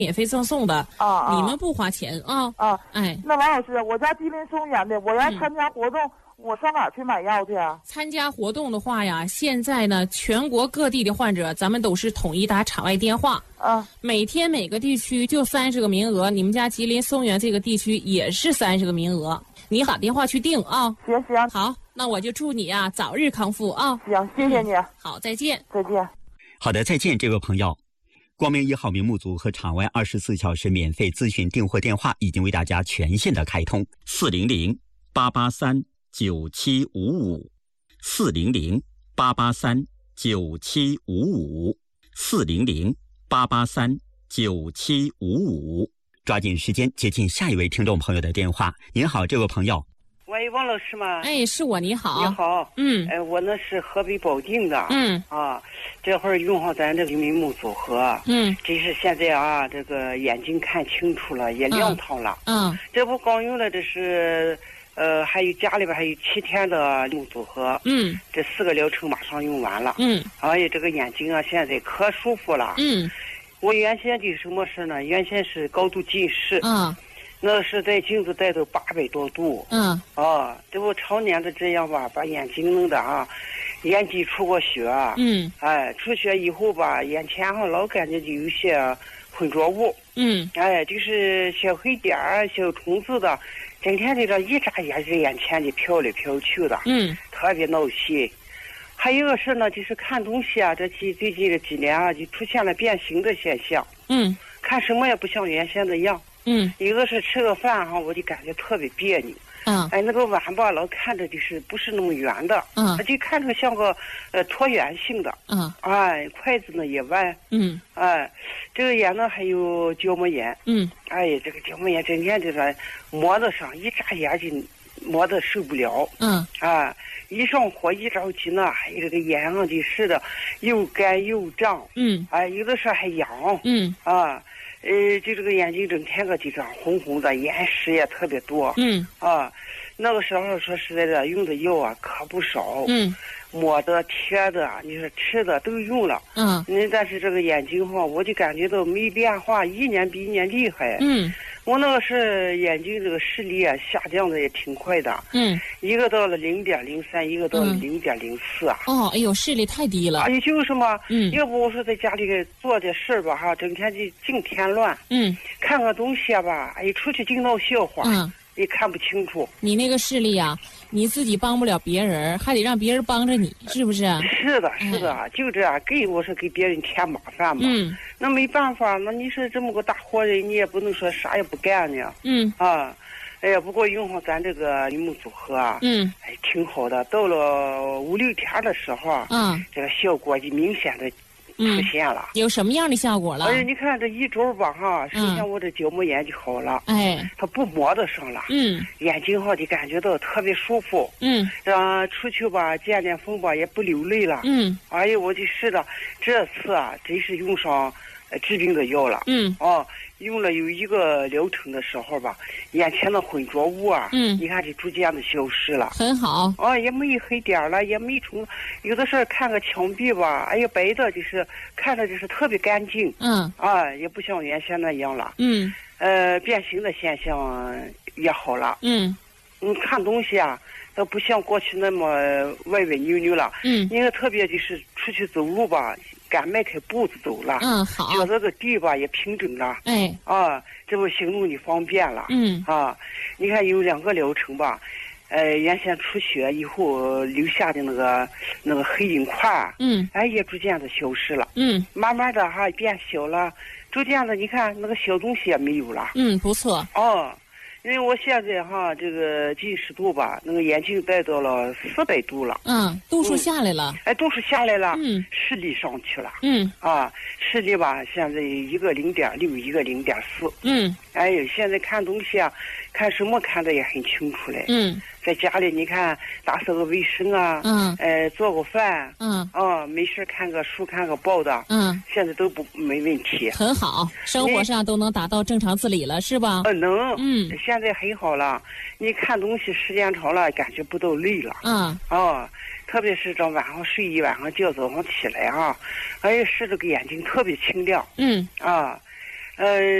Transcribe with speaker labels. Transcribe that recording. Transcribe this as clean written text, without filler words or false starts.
Speaker 1: 免费赠送的
Speaker 2: 啊，
Speaker 1: 你们不花钱啊。哎，
Speaker 2: 那王老师，我家吉林松原的，我要参加活动，我上哪儿去买药去啊？
Speaker 1: 参加活动的话呀，现在呢，全国各地的患者，咱们都是统一打场外电话。每天每个地区就30个名额，你们家吉林松原这个地区也是30个名额，你打电话去订啊。
Speaker 2: 行，
Speaker 1: 好，那我就祝你啊早日康复啊。
Speaker 2: 行，谢谢你。
Speaker 1: 好，再见。
Speaker 2: 再见。
Speaker 3: 好的，再见，这位朋友。光明1号名目组和场外24小时免费咨询订货电话已经为大家全线的开通，400-883-9755，400-883-9755，抓紧时间接听下一位听众朋友的电话。您好，这位朋友。
Speaker 4: 喂，王老师吗？
Speaker 1: 哎，是我，你好。
Speaker 4: 你好。我那是河北保定的。这会儿用上咱这个明目组合。这是现在啊，这个眼睛看清楚了，也亮堂了。这不刚用了，这是还有家里边还有7天的明目组合。这4个疗程马上用完了。哎呀，这个眼睛啊，现在可舒服了。我原先的什么事呢？原先是高度近视。那是在镜子带到800多度。这不常年的这样吧，把眼睛弄的啊，眼底出过血。出血以后吧，眼前上老感觉就有些浑浊物。就是小黑点儿、小虫子的，整天的这一眨眼就眼前的飘来飘去的。特别闹心。还有一个事呢，就是看东西啊，最近这几年啊，就出现了变形的现象。看什么也不像原先的样。一个是吃个饭哈，我就感觉特别别扭。那个碗吧，老看着就是不是那么圆的。就看着像个椭圆形的。筷子呢也弯。这个眼呢还有角膜炎。这个角膜炎整天就在磨得上，一眨眼就磨得受不了。一上火一着急呢，还有这个眼上就是的又干又胀。有的时候还痒。就这个眼睛整天个就这样红红的，眼屎也特别多。那个时候说实在的，用的药啊可不少。抹的、贴的，你说吃的都用了。但是这个眼睛哈，我就感觉到没变化，一年比一年厉害。我那个是眼睛这个视力啊下降的也挺快的。一个到了0.03，一个到了0.04啊。
Speaker 1: 哎呦，视力太低了。
Speaker 4: 就是嘛。要不我说在家里做点事儿吧哈，整天就净添乱。看个东西啊吧，出去净闹笑话。也看不清楚。
Speaker 1: 你那个视力啊，你自己帮不了别人，还得让别人帮着你，是不是？
Speaker 4: 是的，就这样，我是给别人添麻烦嘛。那没办法，那你说这么个大活人，你也不能说啥也不干呢。不过用上咱这个明目组合啊，挺好的。到了5、6天的时候，这个效果就明显的出现了。
Speaker 1: 有什么样的效果了？
Speaker 4: 你看这一周吧哈，首先我这角膜炎就好了。它不磨得上了。眼睛哈就感觉到特别舒服。出去吧见见风吧也不流泪了。我就是的，这次啊真是用上治病的药了。用了有1个疗程的时候吧，眼前的浑浊物啊，你看就逐渐的消失了，
Speaker 1: 很好。
Speaker 4: 也没黑点了，也没虫，有的时候看个墙壁吧，白的，就是看着就是特别干净。也不像原先那样了。变形的现象也好了。你看东西啊，都不像过去那么歪歪扭扭了。因为特别就是出去走路吧，敢迈开步子走了。
Speaker 1: 好。
Speaker 4: 脚这个地吧也平整了。这不行动就方便了。你看有2个疗程吧，原先出血以后留下的那个黑影块，也逐渐的消失了。慢慢的哈变小了，逐渐的你看那个小东西也没有了。
Speaker 1: 不错。
Speaker 4: 因为我现在哈这个近视度吧，那个眼镜戴到了400度了。
Speaker 1: 度数下来了。
Speaker 4: 度数下来了。视力上去了。视力吧现在一个0.6，一个0.4。现在看东西啊，看什么看的也很清楚嘞。在家里你看打扫个卫生啊，做个饭，没事看个书看个报的，现在都没问题，
Speaker 1: 很好，生活上都能达到正常自理了，是吧？
Speaker 4: 能，现在很好了。你看东西时间长了，感觉不到累了，特别是这晚上睡一晚上觉，早上起来啊，使这个眼睛特别清亮，